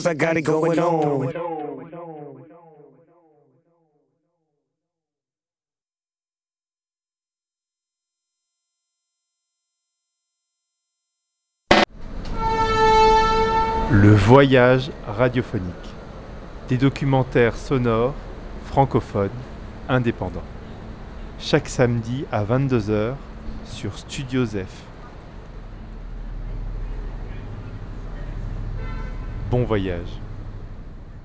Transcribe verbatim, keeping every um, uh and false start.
I got it going on. Le voyage radiophonique. Des documentaires sonores, francophones, indépendants. Chaque samedi à vingt-deux heures sur Studio Zef. Bon voyage.